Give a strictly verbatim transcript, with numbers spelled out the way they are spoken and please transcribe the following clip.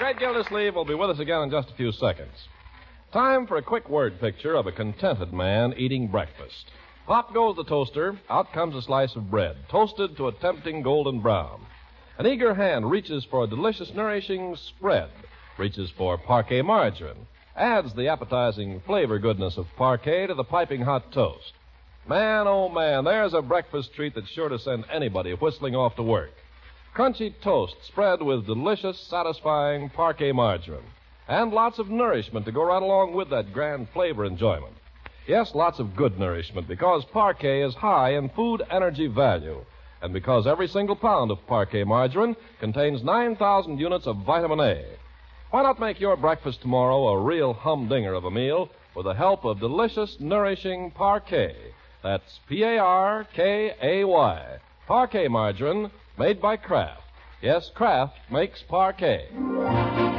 Ed Gildersleeve will be with us again in just a few seconds. Time for a quick word picture of a contented man eating breakfast. Pop goes the toaster, out comes a slice of bread, toasted to a tempting golden brown. An eager hand reaches for a delicious, nourishing spread, reaches for Parquet margarine, adds the appetizing flavor goodness of Parquet to the piping hot toast. Man, oh man, there's a breakfast treat that's sure to send anybody whistling off to work. Crunchy toast spread with delicious, satisfying Parquet margarine. And lots of nourishment to go right along with that grand flavor enjoyment. Yes, lots of good nourishment, because Parquet is high in food energy value. And because every single pound of Parquet margarine contains nine thousand units of vitamin A. Why not make your breakfast tomorrow a real humdinger of a meal with the help of delicious, nourishing Parquet? That's P A R K A Y. Parquet margarine, made by Kraft. Yes, Kraft makes Parquet.